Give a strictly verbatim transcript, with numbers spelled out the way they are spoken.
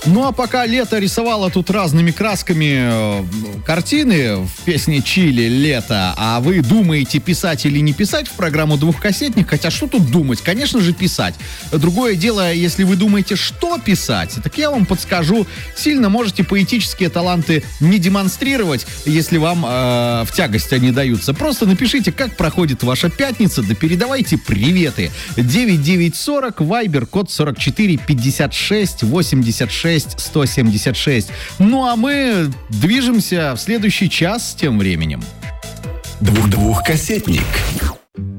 Ну а пока лето рисовало тут разными красками картины в песне «Чили. Лето», а вы думаете, писать или не писать в программу «Двухкассетник», хотя что тут думать? Конечно же, писать. Другое дело, если вы думаете, что писать, так я вам подскажу. Сильно можете поэтические таланты не демонстрировать, если вам э, в тягость они даются. Просто напишите, как проходит ваша пятница, да передавайте приветы. девять девять сорок, Вайбер, код сорок четыре пятьдесят шесть восемьдесят шесть сто семьдесят шесть. Ну а мы движемся в следующий час тем временем. Двух-двухкассетник.